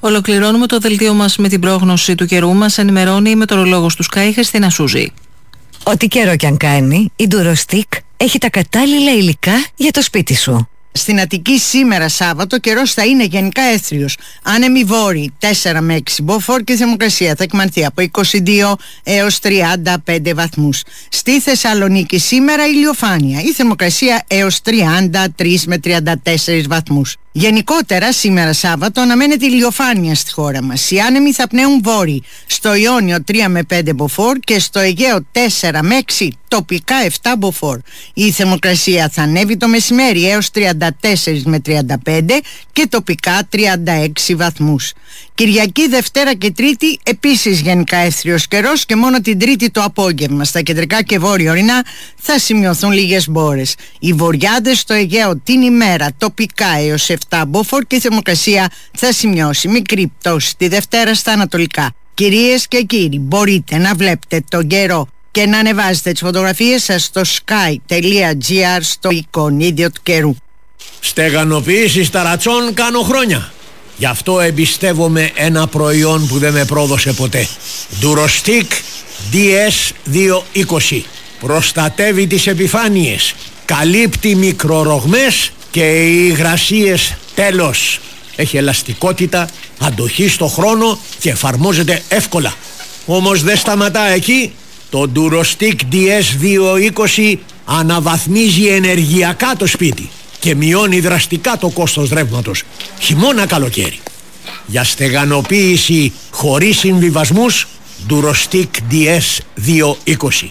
Ολοκληρώνουμε το δελτίο μας με την πρόγνωση του καιρού. Μας ενημερώνει η μετεωρολόγος του Sky, Χριστίνα Σούζη. Ό,τι καιρό κι αν κάνει, η Durostick έχει τα κατάλληλα υλικά για το σπίτι σου. Στην Αττική σήμερα Σάββατο καιρός θα είναι γενικά έθριος. Άνεμοι βόρειοι 4 με 6 μποφόρ και η θερμοκρασία θα εκμανθεί από 22 έως 35 βαθμούς. Στη Θεσσαλονίκη σήμερα ηλιοφάνεια. Η θερμοκρασία έως 33 με 34 βαθμούς. Γενικότερα σήμερα Σάββατο αναμένεται ηλιοφάνεια στη χώρα μας. Οι άνεμοι θα πνέουν βόρειοι. Στο Ιόνιο 3 με 5 μποφόρ και στο Αιγαίο 4 με 6, τοπικά 7 μποφόρ. Η θερμοκρασία θα ανέβει το μεσημέρι έως 34 με 35 και τοπικά 36 βαθμούς. Κυριακή, Δευτέρα και Τρίτη επίσης γενικά έθριος καιρός και μόνο την Τρίτη το απόγευμα στα κεντρικά και βόρεια ορεινά θα σημειωθούν λίγες μπόρες. Οι βορειάδες στο Αιγαίο την ημέρα τοπικά έως 7 μποφόρ και η θερμοκρασία θα σημειώσει μικρή πτώση τη Δευτέρα στα ανατολικά. Κυρίες και κύριοι, μπορείτε να βλέπετε τον καιρό και να ανεβάζετε τις φωτογραφίες σας στο sky.gr στο εικονίδιο του καιρού. Στεγανοποίηση ταρατσών κάνω χρόνια. Γι' αυτό εμπιστεύομαι ένα προϊόν που δεν με πρόδωσε ποτέ. Durostick DS220. Προστατεύει τις επιφάνειες, καλύπτει μικρορογμές και οι υγρασίες τέλος. Έχει ελαστικότητα, αντοχή στο χρόνο και εφαρμόζεται εύκολα. Όμως δεν σταματά εκεί. Το Durostick DS220 αναβαθμίζει ενεργειακά το σπίτι και μειώνει δραστικά το κόστος ρεύματος, χειμώνα καλοκαίρι. Για στεγανοποίηση χωρίς συμβιβασμούς, Durostick DS220.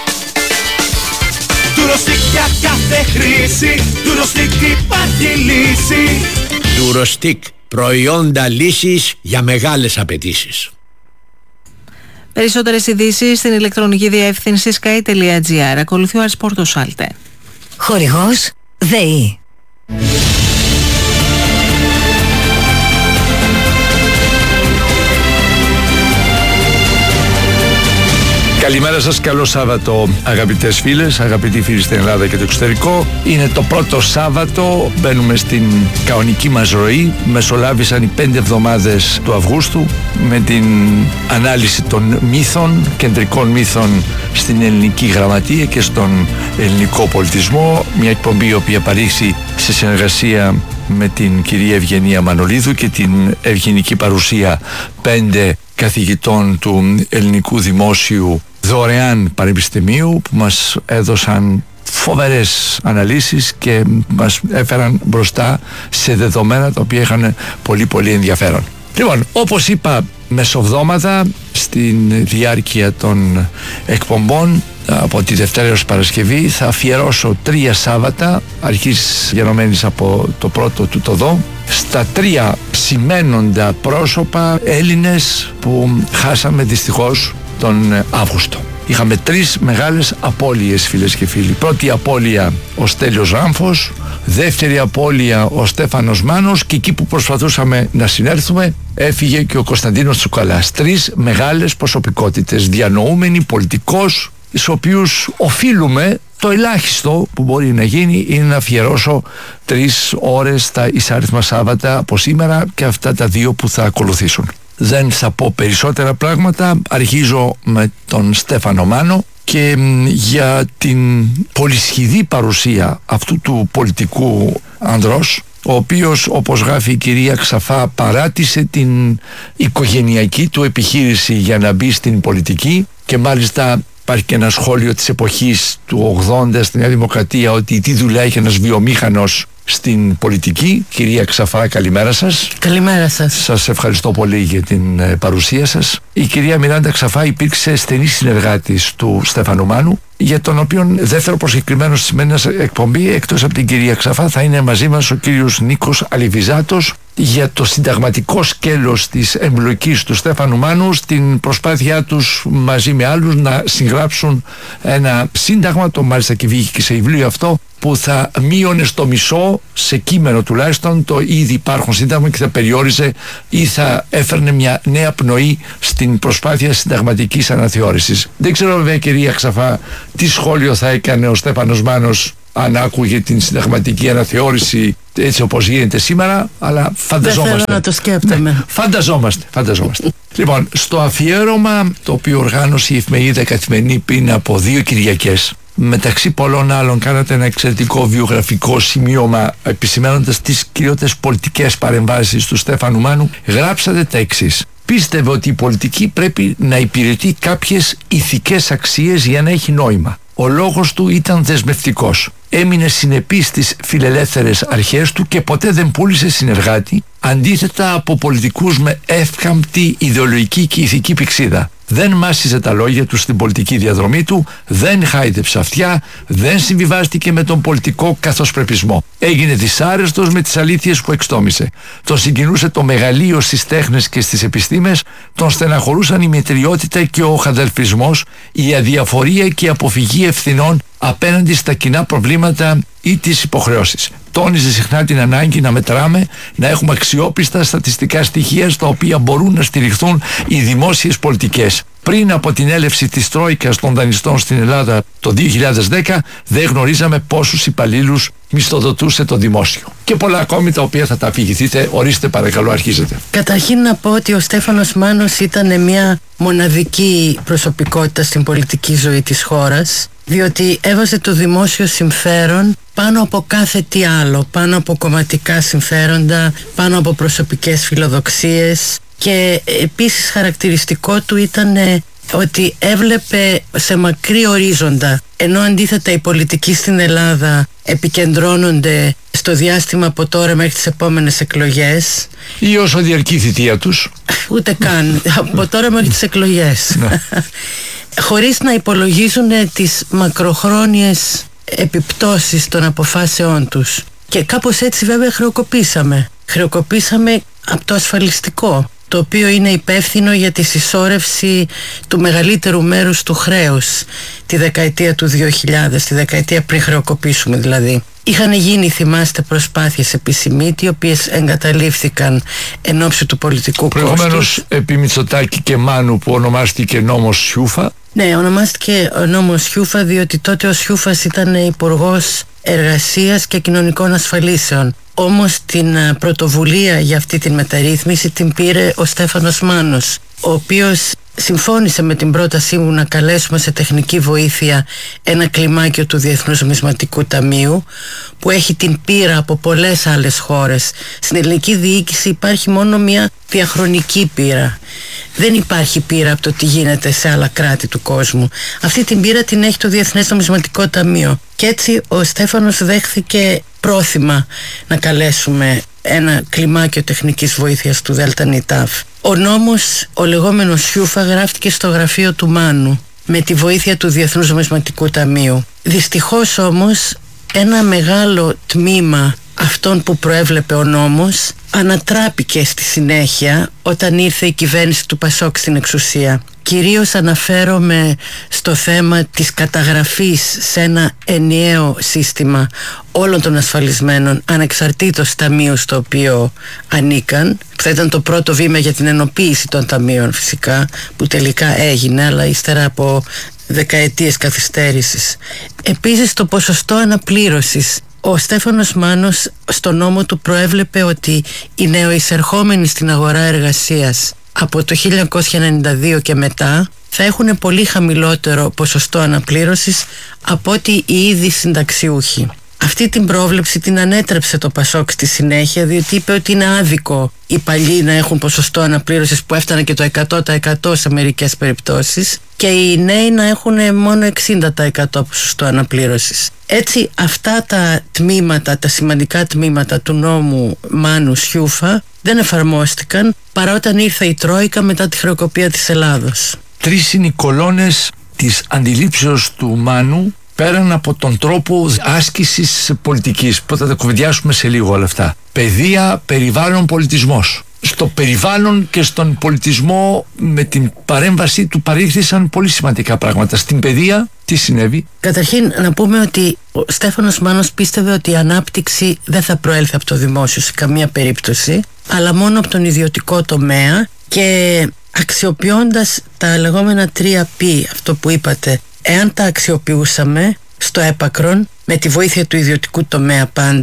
Durostick για κάθε χρήση, Durostick υπάρχει λύση. Durostick, προϊόντα λύσης για μεγάλες απαιτήσεις. Περισσότερες ειδήσεις στην ηλεκτρονική διεύθυνση sky.gr. Ακολουθεί ο Άρης Πορτοσάλτε. Χορηγός ΔΕΗ. Καλημέρα σας, καλό Σάββατο αγαπητές φίλες, αγαπητοί φίλοι στην Ελλάδα και το εξωτερικό. Είναι το πρώτο Σάββατο, μπαίνουμε στην κανονική μας ροή. Μεσολάβησαν οι 5 εβδομάδες του Αυγούστου με την ανάλυση των μύθων, κεντρικών μύθων στην ελληνική γραμματεία και στον ελληνικό πολιτισμό. Μια εκπομπή η οποία παρήχθη σε συνεργασία με την κυρία Ευγενία Μανολίδου και την ευγενική παρουσία 5 καθηγητών του ελληνικού δημόσιου δωρεάν πανεπιστημίου που μας έδωσαν φοβερές αναλύσεις και μας έφεραν μπροστά σε δεδομένα τα οποία είχαν πολύ ενδιαφέρον. Λοιπόν, όπως είπα μεσοβδόμαδα στην διάρκεια των εκπομπών από τη Δευτέρα έως Παρασκευή θα αφιερώσω 3 Σάββατα αρχής γενομένης από το πρώτο του το δω στα 3 σημαίνοντα πρόσωπα Έλληνες που χάσαμε δυστυχώς τον Αύγουστο. Είχαμε 3 μεγάλες απώλειες, φίλες και φίλοι. Πρώτη απώλεια ο Στέλιος Ράμφος, δεύτερη απώλεια ο Στέφανος Μάνος και εκεί που προσπαθούσαμε να συνέρθουμε έφυγε και ο Κωνσταντίνος Τσουκαλάς. 3 μεγάλες προσωπικότητες, διανοούμενοι, πολιτικός, στους οποίους οφείλουμε το ελάχιστο που μπορεί να γίνει είναι να αφιερώσω 3 ώρες τα εισάριθμα Σάββατα από σήμερα και αυτά τα 2 που θα ακολουθήσουν. Δεν θα πω περισσότερα πράγματα, αρχίζω με τον Στέφανο Μάνο και για την πολυσχηδή παρουσία αυτού του πολιτικού ανδρός, ο οποίος, όπως γράφει η κυρία Ξαφά, παράτησε την οικογενειακή του επιχείρηση για να μπει στην πολιτική και μάλιστα υπάρχει και ένα σχόλιο της εποχής του 80 στη Νέα Δημοκρατία ότι τι δουλειά είχε ένας βιομήχανος στην πολιτική. Κυρία Ξαφά, καλημέρα σας. Καλημέρα σας. Σας ευχαριστώ πολύ για την παρουσία σας. Η κυρία Μιράντα Ξαφά υπήρξε στενή συνεργάτης του Στέφανου Μάνου, για τον οποίον δεύτερο προσκεκριμένο στη σημερινή εκπομπή, εκτός από την κυρία Ξαφά, θα είναι μαζί μας ο κύριος Νίκος Αλιβιζάτος για το συνταγματικό σκέλος της εμπλοκής του Στέφανου Μάνου στην προσπάθειά τους μαζί με άλλους να συγγράψουν ένα σύνταγμα, το μάλιστα και βγήκε και σε βιβλίο αυτό, που θα μείωνε στο μισό, σε κείμενο τουλάχιστον, το ήδη υπάρχον σύνταγμα και θα περιόριζε ή θα έφερνε μια νέα πνοή στην προσπάθεια συνταγματικής αναθεώρησης. Δεν ξέρω βέβαια, κυρία Ξαφά, τι σχόλιο θα έκανε ο Στέφανος Μάνος αν άκουγε την συνταγματική αναθεώρηση έτσι όπως γίνεται σήμερα, αλλά φανταζόμαστε. Δεν θέλω να το σκέπτομαι. Ναι, φανταζόμαστε. Λοιπόν, στο αφιέρωμα το οποίο οργάνωσε η Εφημερίδα Καθημερινή πριν από 2 Κυριακές, μεταξύ πολλών άλλων κάνατε ένα εξαιρετικό βιογραφικό σημείωμα επισημαίνοντας τις κυριότερες πολιτικές παρεμβάσεις του Στέφανου Μάνου. Γράψατε τα εξής: πίστευε ότι η πολιτική πρέπει να υπηρετεί κάποιες ηθικές αξίες για να έχει νόημα. Ο λόγος του ήταν δεσμευτικός. Έμεινε συνεπής στις φιλελεύθερες αρχές του και ποτέ δεν πούλησε συνεργάτη, αντίθετα από πολιτικούς με εύκαμπτη ιδεολογική και ηθική πυξίδα. Δεν μάσιζε τα λόγια του στην πολιτική διαδρομή του, δεν χάιδεψε αυτιά, δεν συμβιβάστηκε με τον πολιτικό καθοσπρεπισμό. Έγινε δυσάρεστος με τις αλήθειες που εξτόμησε. Τον συγκινούσε το μεγαλείο στις τέχνες και στις επιστήμες, τον στεναχωρούσαν η μετριότητα και ο χαδελφισμός, η αδιαφορία και η αποφυγή ευθυνών απέναντι στα κοινά προβλήματα ή τις υποχρεώσεις. Τόνιζε συχνά την ανάγκη να μετράμε, να έχουμε αξιόπιστα στατιστικά στοιχεία στα οποία μπορούν να στηριχθούν οι δημόσιες πολιτικές. Πριν από την έλευση της Τρόικας των δανειστών στην Ελλάδα το 2010, δεν γνωρίζαμε πόσους υπαλλήλους μισθοδοτούσε το δημόσιο. Και πολλά ακόμη τα οποία θα τα αφηγηθείτε. Ορίστε παρακαλώ, αρχίζετε. Καταρχήν να πω ότι ο Στέφανος Μάνος ήταν μια μοναδική προσωπικότητα στην πολιτική ζωή της χώρας, διότι έβαζε το δημόσιο συμφέρον πάνω από κάθε τι άλλο, πάνω από κομματικά συμφέροντα, πάνω από προσωπικές φιλοδοξίες, και επίσης χαρακτηριστικό του ήταν ότι έβλεπε σε μακρύ ορίζοντα, ενώ αντίθετα οι πολιτικοί στην Ελλάδα επικεντρώνονται στο διάστημα από τώρα μέχρι τις επόμενες εκλογές ή όσο διαρκεί η θητεία τους. Ούτε καν, από τώρα μέχρι τις εκλογές. Χωρίς να υπολογίζουν τις μακροχρόνιες επιπτώσεις των αποφάσεών τους. Και κάπως έτσι βέβαια χρεοκοπήσαμε από το ασφαλιστικό, το οποίο είναι υπεύθυνο για τη συσσόρευση του μεγαλύτερου μέρους του χρέους τη δεκαετία του 2000, τη δεκαετία πριν χρεοκοπήσουμε δηλαδή. Είχαν γίνει, θυμάστε, προσπάθειες επισημίτη, οι οποίες εγκαταλείφθηκαν εν ώψη του πολιτικού κόστους. Προηγουμένως επί Μητσοτάκη και Μάνου, που ονομάστηκε νόμος Σιούφα. Ναι, ονομάστηκε ο νόμος Σιούφα διότι τότε ο Σιούφας ήταν υπουργός Εργασίας και Κοινωνικών Ασφαλίσεων. Όμως την πρωτοβουλία για αυτή την μεταρρύθμιση την πήρε ο Στέφανος Μάνος, ο οποίος συμφώνησε με την πρότασή μου να καλέσουμε σε τεχνική βοήθεια ένα κλιμάκιο του Διεθνούς Νομισματικού Ταμείου, που έχει την πείρα από πολλές άλλες χώρες. Στην ελληνική διοίκηση υπάρχει μόνο μια διαχρονική πείρα. Δεν υπάρχει πείρα από το τι γίνεται σε άλλα κράτη του κόσμου. Αυτή την πείρα την έχει το Διεθνές Νομισματικό Ταμείο. Και έτσι ο Στέφανος δέχθηκε πρόθυμα να καλέσουμε ένα κλιμάκιο τεχνικής βοήθειας του ΔΝΤ. Ο νόμος, ο λεγόμενος Σιούφα, γράφτηκε στο γραφείο του Μάνου με τη βοήθεια του Διεθνούς Νομισματικού Ταμείου. Δυστυχώς όμως ένα μεγάλο τμήμα αυτών που προέβλεπε ο νόμος ανατράπηκε στη συνέχεια όταν ήρθε η κυβέρνηση του Πασόκ στην εξουσία. Κυρίως αναφέρομαι στο θέμα της καταγραφής σε ένα ενιαίο σύστημα όλων των ασφαλισμένων ανεξαρτήτως ταμείου στο οποίο ανήκαν, που θα ήταν το πρώτο βήμα για την ενοποίηση των ταμείων φυσικά, που τελικά έγινε, αλλά ύστερα από δεκαετίες καθυστέρησης. Επίσης το ποσοστό αναπλήρωσης. Ο Στέφανος Μάνος στο νόμο του προέβλεπε ότι οι νεοεισερχόμενοι στην αγορά εργασίας από το 1992 και μετά θα έχουν πολύ χαμηλότερο ποσοστό αναπλήρωσης από ότι οι ήδη συνταξιούχοι. Αυτή την πρόβλεψη την ανέτρεψε το Πασόκ στη συνέχεια, διότι είπε ότι είναι άδικο οι παλιοί να έχουν ποσοστό αναπλήρωσης που έφτανε και το 100% σε μερικές περιπτώσεις και οι νέοι να έχουν μόνο 60% ποσοστό αναπλήρωσης. Έτσι αυτά τα τμήματα, τα σημαντικά τμήματα του νόμου Μάνου Σιούφα δεν εφαρμόστηκαν παρά όταν ήρθε η Τρόικα μετά τη χρεοκοπία της Ελλάδος. 3 είναι οι κολόνες της αντιλήψεως του Μάνου πέραν από τον τρόπο άσκησης πολιτικής, που θα τα κουβεντιάσουμε σε λίγο όλα αυτά. Παιδεία, περιβάλλον, πολιτισμός. Στο περιβάλλον και στον πολιτισμό με την παρέμβασή του παρήχθησαν πολύ σημαντικά πράγματα. Στην παιδεία τι συνέβη? Καταρχήν να πούμε ότι ο Στέφανος Μάνος πίστευε ότι η ανάπτυξη δεν θα προέλθει από το δημόσιο σε καμία περίπτωση, αλλά μόνο από τον ιδιωτικό τομέα, και αξιοποιώντας τα λεγόμενα 3P, αυτό που είπατε, εάν τα αξιοποιούσαμε στο έπακρον με τη βοήθεια του ιδιωτικού τομέα πάντα,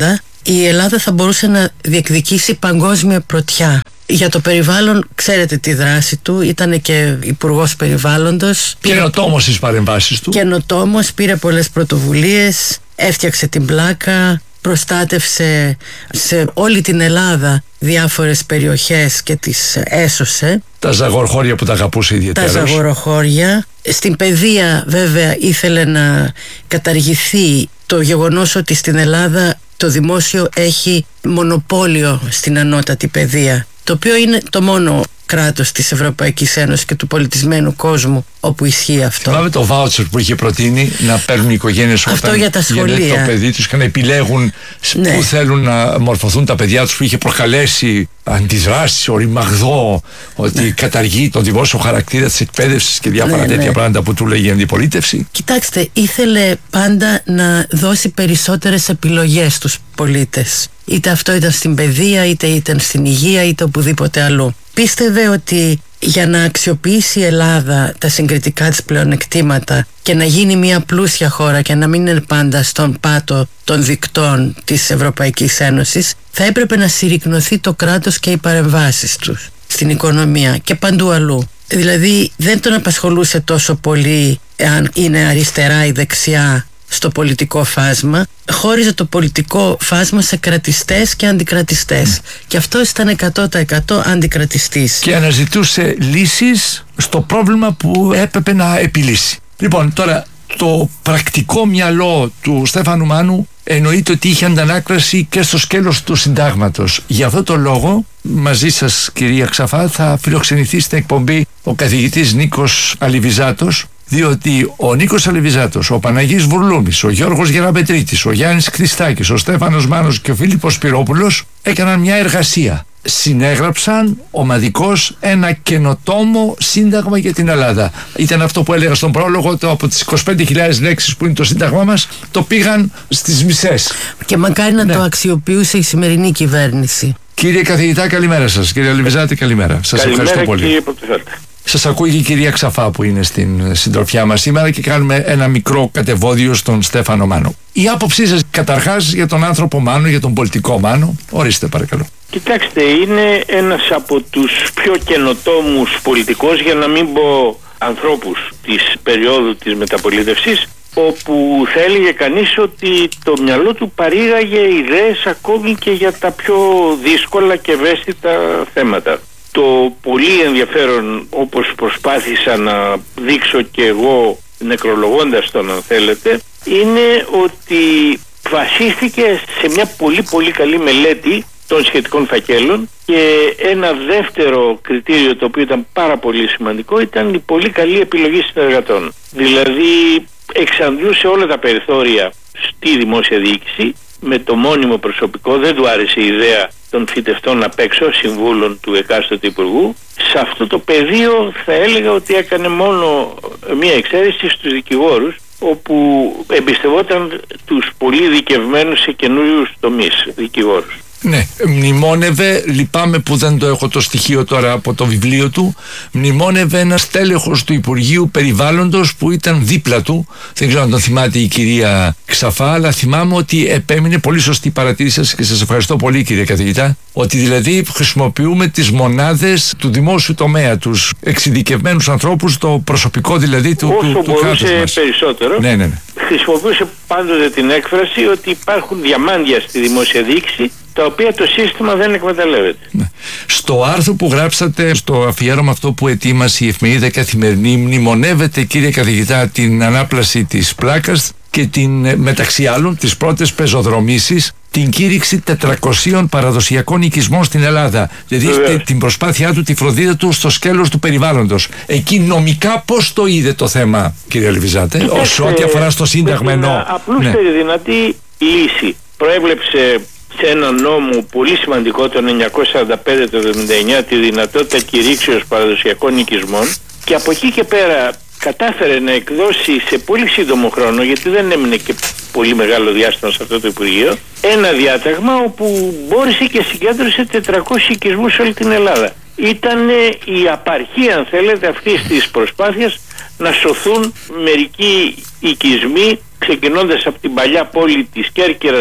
η Ελλάδα θα μπορούσε να διεκδικήσει παγκόσμια πρωτιά. Για το περιβάλλον, ξέρετε τη δράση του, ήταν και υπουργός περιβάλλοντος. Καινοτόμος στις παρεμβάσεις του. Καινοτόμος, πήρε πολλές πρωτοβουλίες, έφτιαξε την πλάκα, προστάτευσε σε όλη την Ελλάδα διάφορες περιοχές και τις έσωσε. Τα ζαγοροχώρια που τα αγαπούσε ιδιαίτερως. Τα ζαγοροχώρια. Στην παιδεία βέβαια ήθελε να καταργηθεί το γεγονός ότι στην Ελλάδα το δημόσιο έχει μονοπόλιο στην ανώτατη παιδεία, το οποίο είναι το μόνο κράτος της Ευρωπαϊκής Ένωσης και του πολιτισμένου κόσμου όπου ισχύει αυτό. Θυμάμαι το βάουτσερ που είχε προτείνει να παίρνουν οι οικογένειες όταν για τα σχολεία. Το παιδί τους και να επιλέγουν πού θέλουν να μορφωθούν τα παιδιά τους, που είχε προκαλέσει αντιδράσεις, οριμαγδό, ότι καταργεί τον δημόσιο χαρακτήρα της εκπαίδευσης και διάφορα τέτοια πράγματα που του λέγει η αντιπολίτευση. Κοιτάξτε, ήθελε πάντα να δώσει περισσότερες επιλογές στους πολίτες. Είτε αυτό ήταν στην παιδεία, είτε ήταν στην υγεία, είτε οπουδήποτε αλλού. Πίστευε ότι για να αξιοποιήσει η Ελλάδα τα συγκριτικά της πλεονεκτήματα και να γίνει μια πλούσια χώρα και να μην είναι πάντα στον πάτο των δικτών της Ευρωπαϊκής Ένωσης, θα έπρεπε να συρρικνωθεί το κράτος και οι παρεμβάσεις τους στην οικονομία και παντού αλλού. Δηλαδή δεν τον απασχολούσε τόσο πολύ εάν είναι αριστερά ή δεξιά στο πολιτικό φάσμα, χώριζε το πολιτικό φάσμα σε κρατιστές και αντικρατιστές. Και αυτός ήταν 100% αντικρατιστής. Και αναζητούσε λύσεις στο πρόβλημα που έπρεπε να επιλύσει. Λοιπόν, τώρα το πρακτικό μυαλό του Στέφανου Μάνου εννοείται ότι είχε αντανάκλαση και στο σκέλος του συντάγματος. Γι' αυτό το λόγο, μαζί σας κυρία Ξαφά, θα φιλοξενηθεί στην εκπομπή ο καθηγητής Νίκος Αλιβιζάτος, διότι ο Νίκος Αλιβιζάτος, ο Παναγής Βουρλούμης, ο Γιώργος Γεραπετρίτης, ο Γιάννης Χριστάκης, ο Στέφανος Μάνος και ο Φίλιππος Σπυρόπουλος έκαναν μια εργασία. Συνέγραψαν ομαδικώς ένα καινοτόμο σύνταγμα για την Ελλάδα. Ήταν αυτό που έλεγα στον πρόλογο, το από τις 25.000 λέξεις που είναι το σύνταγμά μας, το πήγαν στις μισές. Και μακάρι να το αξιοποιούσε η σημερινή κυβέρνηση. Κύριε καθηγητά, καλημέρα σας. Κύριε Αλιβιζάτη, καλημέρα. Σας ευχαριστώ πολύ. Σας ακούει και η κυρία Ξαφά που είναι στην συντροφιά μας σήμερα και κάνουμε ένα μικρό κατεβόδιο στον Στέφανο Μάνο. Η άποψή σας καταρχάς για τον άνθρωπο Μάνο, για τον πολιτικό Μάνο, ορίστε παρακαλώ. Κοιτάξτε, είναι ένας από τους πιο καινοτόμους πολιτικούς, για να μην πω ανθρώπους της περίοδου της μεταπολίτευσης, όπου θα έλεγε κανείς ότι το μυαλό του παρήγαγε ιδέες ακόμη και για τα πιο δύσκολα και ευαίσθητα θέματα. Το πολύ ενδιαφέρον, όπως προσπάθησα να δείξω και εγώ νεκρολογώντας τον αν θέλετε, είναι ότι βασίστηκε σε μια πολύ καλή μελέτη των σχετικών φακέλων, και ένα δεύτερο κριτήριο το οποίο ήταν πάρα πολύ σημαντικό ήταν η πολύ καλή επιλογή συνεργατών. Δηλαδή εξαντλούσε όλα τα περιθώρια στη δημόσια διοίκηση με το μόνιμο προσωπικό. Δεν του άρεσε η ιδέα των φοιτευτών απ' έξω, συμβούλων του εκάστοτε υπουργού. Σε αυτό το πεδίο θα έλεγα ότι έκανε μόνο μία εξαίρεση στους δικηγόρους, όπου εμπιστευόταν τους πολύ δικευμένους σε καινούριους τομείς δικηγόρους. Ναι, μνημόνευε, λυπάμαι που δεν το έχω το στοιχείο τώρα από το βιβλίο του, μνημόνευε ένας τέλεχος του Υπουργείου Περιβάλλοντος που ήταν δίπλα του. Δεν ξέρω αν τον θυμάται η κυρία Ξαφά, αλλά θυμάμαι ότι επέμεινε, πολύ σωστή παρατήρηση σας και σας ευχαριστώ πολύ κύριε καθηγητά, ότι δηλαδή χρησιμοποιούμε τις μονάδες του δημόσιου τομέα, τους εξειδικευμένους ανθρώπους, το προσωπικό δηλαδή του κράτους μας. Περισσότερο. Ναι. Χρησιμοποιούσε πάντοτε την έκφραση ότι υπάρχουν διαμάντια στη δημόσια διοίκηση, τα οποία το σύστημα δεν εκμεταλλεύεται. Ναι. Στο άρθρο που γράψατε, στο αφιέρωμα αυτό που ετοίμασε η Εφημερίδα Καθημερινή, μνημονεύεται κύριε καθηγητά την ανάπλαση της πλάκας και μεταξύ άλλων τις πρώτες πεζοδρομήσεις, την κήρυξη 400 παραδοσιακών οικισμών στην Ελλάδα. Δηλαδή την προσπάθειά του, τη φροντίδα του στο σκέλος του περιβάλλοντος. Εκεί νομικά πώς το είδε το θέμα κύριε Αλιβιζάτε, όσο ό,τι αφορά στο Σύνταγμα εννοώ? Απλούστερη δυνατή λύση. Προέβλεψε σε ένα νόμο πολύ σημαντικό, το 945-79, τη δυνατότητα κηρύξεως παραδοσιακών οικισμών, και από εκεί και πέρα κατάφερε να εκδώσει σε πολύ σύντομο χρόνο, γιατί δεν έμεινε και πολύ μεγάλο διάστημα σε αυτό το Υπουργείο, ένα διάταγμα όπου μπόρεσε και συγκέντρωσε 400 οικισμούς σε όλη την Ελλάδα. Ήταν η απαρχή, αν θέλετε, αυτής της προσπάθειας να σωθούν μερικοί οικισμοί, ξεκινώντας από την παλιά πόλη της Κέρκυρας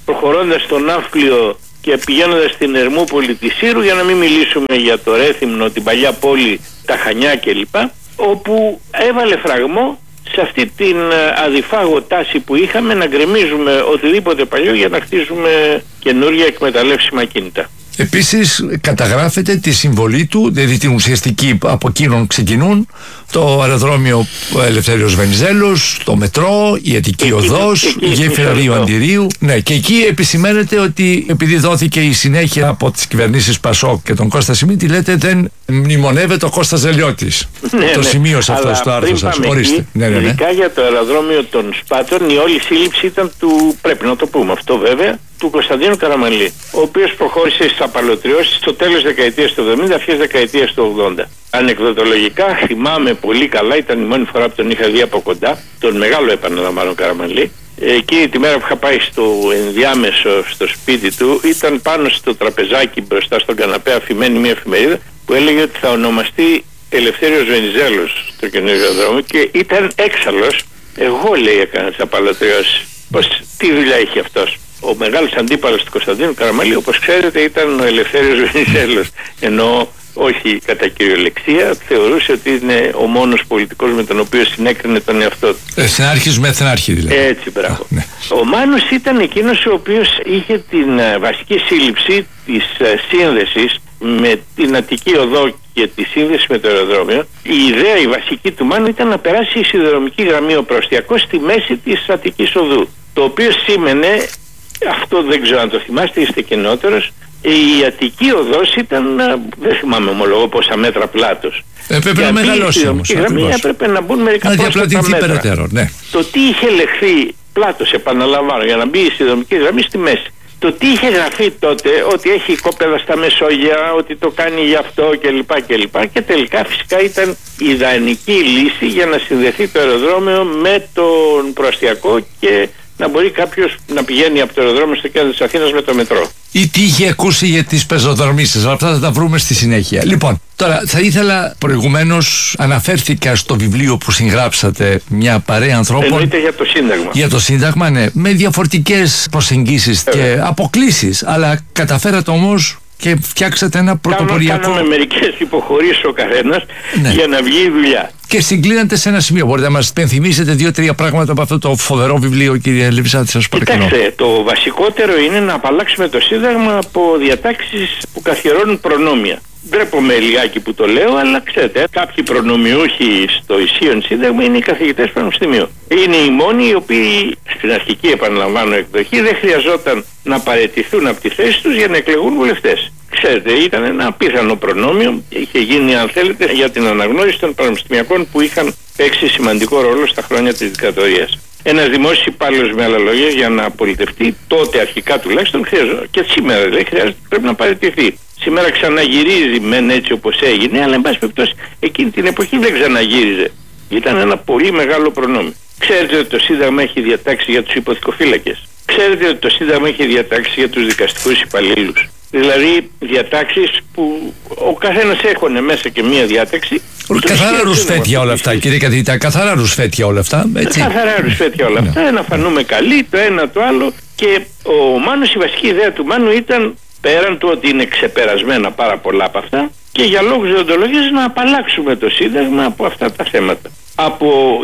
προχωρώντας στον Ναύπλιο και πηγαίνοντας στην Ερμούπολη της Σύρου, για να μην μιλήσουμε για το Ρέθυμνο, την παλιά πόλη, τα Χανιά κλπ, όπου έβαλε φραγμό σε αυτή την αδιφάγω τάση που είχαμε να γκρεμίζουμε οτιδήποτε παλιό για να χτίζουμε καινούργια εκμεταλλεύσιμα κίνητα. Επίσης καταγράφεται τη συμβολή του, δηλαδή την ουσιαστική, από εκείνον ξεκινούν το αεροδρόμιο Ελευθέριος Βενιζέλος, το μετρό, η Αττική Οδός, η γέφυρα Ρίου Αντιρίου. Ναι, και εκεί επισημαίνεται ότι επειδή δόθηκε η συνέχεια από τις κυβερνήσεις Πασόκ και τον Κώστα Σιμίτη, λέτε δεν μνημονεύεται ο Κώστας Ζελιώτης. Το σημείωσα αυτό στο άρθρο σας. Ορίστε. Ειδικά για το αεροδρόμιο των Σπάτων, η όλη σύλληψη ήταν του, πρέπει να το πούμε αυτό βέβαια, του Κωνσταντίνου Καραμανλή, ο οποίος προχώρησε στις απαλωτριώσεις στο τέλος δεκαετίας του 70, αρχές δεκαετίας του 80. Ανεκδοτολογικά θυμάμαι πολύ καλά, ήταν η μόνη φορά που τον είχα δει από κοντά, τον μεγάλο επαναλαμβάνω Καραμανλή. Εκείνη τη μέρα που είχα πάει στο ενδιάμεσο στο σπίτι του, ήταν πάνω στο τραπεζάκι μπροστά στον καναπέ αφημένη μια εφημερίδα που έλεγε ότι θα ονομαστεί Ελευθέριος Βενιζέλος το καινούργιο δρόμο, και ήταν έξαλλος. Εγώ, λέει, έκανα τις απαλωτριώσεις. Τι δουλειά είχε αυτός? Ο μεγάλος αντίπαλος του Κωνσταντίνου Καραμανλή, όπως ξέρετε, ήταν ο Ελευθέριος Βενιζέλος, ενώ όχι κατά κυριολεξία, θεωρούσε ότι είναι ο μόνος πολιτικός με τον οποίο συνέκρινε τον εαυτό του. Εθνάρχης με εθνάρχη δηλαδή. Έτσι, μπράβο. Ναι. Ο Μάνος ήταν εκείνος ο οποίος είχε την βασική σύλληψη της σύνδεσης με την Αττική Οδό και τη σύνδεση με το αεροδρόμιο. Η ιδέα, η βασική του Μάνου ήταν να περάσει η σιδηροδρομική γραμμή ο Προαστιακός στη μέση της Αττικής Οδού. Το οποίο σήμαινε, αυτό δεν ξέρω αν το θυμάστε, είστε και νεότερος, η Αττική Οδός ήταν, δεν θυμάμαι ομολογώ πόσα μέτρα πλάτος. Έπρεπε να μεγαλώσει όμως. Η γραμμή έπρεπε να μπουν μερικά πρόσθετα μέτρα. Περαιτέρω, ναι. Το τι είχε λεχθεί πλάτος, επαναλαμβάνω, για να μπει η σιδηροδρομική γραμμή στη μέση. Το τι είχε γραφεί τότε, ότι έχει οικόπεδα στα Μεσόγεια, ότι το κάνει γι' αυτό κλπ. Και τελικά φυσικά ήταν η ιδανική λύση για να συνδεθεί το αεροδρόμιο με τον Προαστιακό και να μπορεί κάποιος να πηγαίνει από το αεροδρόμιο στο κέντρο της Αθήνας με το μετρό. Ή τι είχε ακούσει για τις πεζοδρομήσεις, αλλά αυτά θα τα βρούμε στη συνέχεια. Λοιπόν, τώρα θα ήθελα, προηγουμένως αναφέρθηκα στο βιβλίο που συγγράψατε, μια παρέα ανθρώπων. Εννοείται για το Σύνταγμα. Για το Σύνταγμα, ναι, με διαφορετικές προσεγγίσεις και αποκλίσεις, αλλά καταφέρατε όμως και φτιάξατε ένα πρωτοποριακό. Κάναμε μερικές υποχωρήσεις ο καθένας, ναι, για να βγει η δουλειά. Και συγκλίνατε σε ένα σημείο. Μπορείτε να μας πενθυμίσετε 2-3 πράγματα από αυτό το φοβερό βιβλίο, κύριε Λιβισάτη, σας παρακαλώ? Κοιτάξτε, το βασικότερο είναι να απαλλάξουμε το Σύνταγμα από διατάξεις που καθιερώνουν προνόμια. Ντρέπομαι λιγάκι που το λέω, αλλά ξέρετε, κάποιοι προνομιούχοι στο ισχύον Σύνταγμα είναι οι καθηγητές πανεπιστημίου. Είναι οι μόνοι οι οποίοι στην αρχική, επαναλαμβάνω, εκδοχή δεν χρειαζόταν να παραιτηθούν από τη θέση τους για να εκλεγούν βουλευτές. Ξέρετε, ήταν ένα απίθανο προνόμιο. Είχε γίνει, αν θέλετε, για την αναγνώριση των πανεπιστημιακών που είχαν παίξει σημαντικό ρόλο στα χρόνια της δικτατορίας. Ένας δημόσιος υπάλληλος, με άλλα λόγια, για να πολιτευτεί, τότε αρχικά τουλάχιστον, και σήμερα δηλαδή, πρέπει να παραιτηθεί. Σήμερα ξαναγυρίζει μεν έτσι όπως έγινε, αλλά εν πάση περιπτώσει εκείνη την εποχή δεν ξαναγύριζε. Ήταν ένα πολύ μεγάλο προνόμιο. Ξέρετε ότι το Σύνταγμα έχει διατάξει για τους υποθηκοφύλακες. Ξέρετε ότι το Σύνταγμα έχει διατάξει για τους δικαστικούς υπαλλήλους. Δηλαδή διατάξεις που ο καθένας έχωνε μέσα και μία διάταξη. Καθαρά ρουσφέτια όλα αυτά, κύριε καθηγητά, καθαρά ρουσφέτια όλα αυτά. Έτσι. Καθαρά ρουσφέτια όλα αυτά, να φανούμε καλοί, το ένα το άλλο. Και ο Μάνος, η βασική ιδέα του Μάνου ήταν, πέραν του ότι είναι ξεπερασμένα πάρα πολλά από αυτά, και για λόγους δεοντολογίας να απαλλάξουμε το Σύνταγμα από αυτά τα θέματα. Από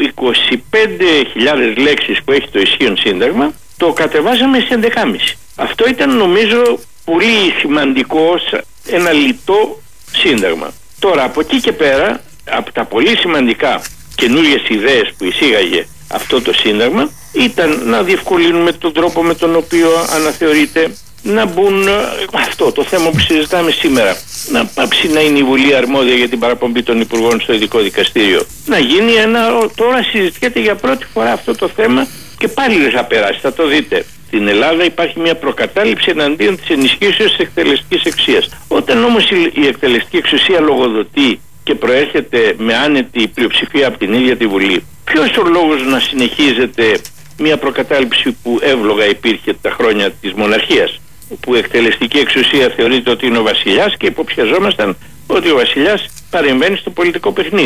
25.000 λέξεις που έχει το ισχύον Σύνταγμα, το κατεβάσαμε σε 11,5. Αυτό ήταν, νομίζω, πολύ σημαντικό, ένα λιτό Σύνταγμα. Τώρα, από εκεί και πέρα, από τα πολύ σημαντικά καινούριες ιδέες που εισήγαγε αυτό το Σύνταγμα, ήταν να διευκολύνουμε τον τρόπο με τον οποίο αναθεωρείται, να μπουν αυτό το θέμα που συζητάμε σήμερα, να πάψει να είναι η Βουλή αρμόδια για την παραπομπή των Υπουργών στο Ειδικό Δικαστήριο, να γίνει τώρα συζητιέται για πρώτη φορά αυτό το θέμα και πάλι δεν θα περάσει, θα το δείτε. Στην Ελλάδα υπάρχει μια προκατάληψη εναντίον της ενισχύσεως της εκτελεστικής εξουσίας. Όταν όμως η εκτελεστική εξουσία λογοδοτεί και προέρχεται με άνετη πλειοψηφία από την ίδια τη Βουλή, ποιος ο λόγος να συνεχίζεται μια προκατάληψη που εύλογα υπήρχε τα χρόνια της μοναρχίας, που η εκτελεστική εξουσία θεωρείται ότι είναι ο βασιλιάς και υποψιαζόμασταν ότι ο βασιλιάς παρεμβαίνει στο πολιτικό παιχνίδι.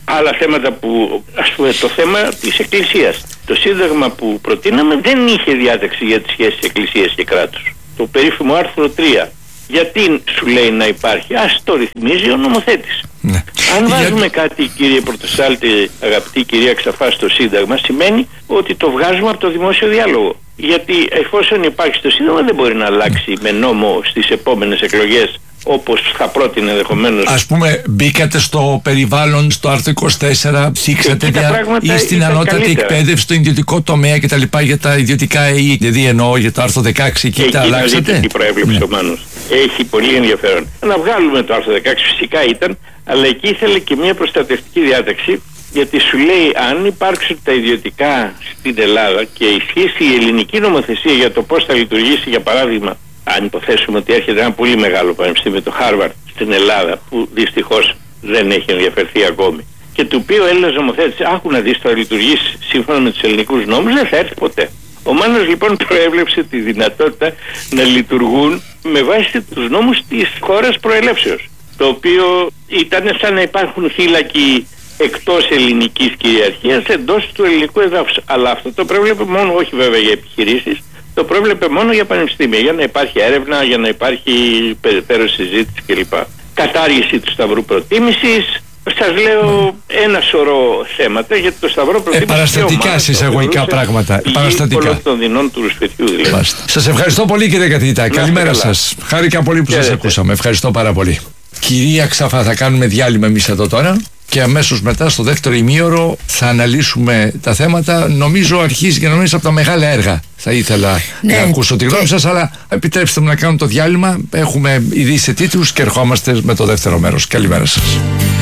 άλλα θέματα που, ας πούμε, το θέμα της Εκκλησίας. Το Σύνταγμα που προτείναμε δεν είχε διάταξη για τις σχέσεις Εκκλησίας και κράτους. Το περίφημο άρθρο 3. Γιατί σου λέει να υπάρχει? Ας το ρυθμίζει ο νομοθέτης. Ναι. Αν βάζουμε κάτι, κύριε Πρωτοσάλτη, αγαπητή κυρία Ξαφά, στο Σύνταγμα, σημαίνει ότι το βγάζουμε από το δημόσιο διάλογο. Γιατί εφόσον υπάρχει στο Σύνταγμα δεν μπορεί να αλλάξει με νόμο στις επόμενες εκλογές, όπως θα πρότεινε ενδεχομένως. Ας πούμε, μπήκατε στο περιβάλλον, στο άρθρο 24, θίξατε ή στην ανώτατη εκπαίδευση, στο ιδιωτικό τομέα κτλ. Για τα ιδιωτικά ή, δηλαδή εννοώ για το άρθρο 16, εκεί τα αλλάξατε. Τι προέβλεψε ο Μάνος. Έχει πολύ ενδιαφέρον. Να βγάλουμε το άρθρο 16, φυσικά ήταν, αλλά εκεί ήθελε και μια προστατευτική διάταξη, γιατί σου λέει αν υπάρξουν τα ιδιωτικά στην Ελλάδα και ισχύσει η ελληνική νομοθεσία για το πώς θα λειτουργήσει, για παράδειγμα, αν υποθέσουμε ότι έρχεται ένα πολύ μεγάλο πανεπιστήμιο, το Harvard, στην Ελλάδα, που δυστυχώς δεν έχει ενδιαφερθεί ακόμη, και του οποίου ο Έλληνας νομοθέτης, άκου να δεις, θα λειτουργήσει σύμφωνα με τους ελληνικούς νόμους, δεν θα έρθει ποτέ. Ο Μάνος λοιπόν προέβλεψε τη δυνατότητα να λειτουργούν με βάση τους νόμους της χώρας προελεύσεως, το οποίο ήταν σαν να υπάρχουν θύλακοι εκτός ελληνικής κυριαρχίας εντός του ελληνικού εδάφους. Αλλά αυτό το προέβλεπε μόνο, όχι βέβαια για επιχειρήσεις, το πρόβλεπε μόνο για πανεπιστήμια, για να υπάρχει έρευνα, για να υπάρχει περαιτέρω συζήτηση κλπ. Κατάργηση του σταυρού προτίμησης. Σας λέω ένα σωρό θέματα, γιατί το σταυρό προτίμησης... Παραστατικά συσσαγωγικά πράγματα. Παραστατικά. των δεινών του ρουσφετιού δηλαδή. Σας ευχαριστώ πολύ, κύριε καθηγητά. Καλημέρα σας. Χάρηκα πολύ που σας ακούσαμε. Ευχαριστώ πάρα πολύ. Κυρία Ξαφά, θα κάνουμε διάλειμμα εμείς εδώ τώρα και αμέσως μετά στο δεύτερο ημίωρο θα αναλύσουμε τα θέματα. Νομίζω αρχίζει και νομίζω από τα μεγάλα έργα. Θα ήθελα να ακούσω τη γνώμη σας, αλλά επιτρέψτε μου να κάνουμε το διάλειμμα. Έχουμε ειδήσει τίτλους και ερχόμαστε με το δεύτερο μέρος. Καλημέρα σας.